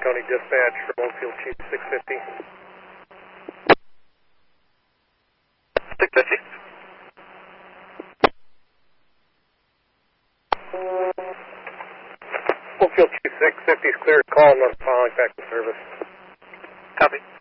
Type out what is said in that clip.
County Dispatch from Oakfield Chief 650. 650. Oakfield Chief 650 is cleared. Call and I'm calling back to service. Copy.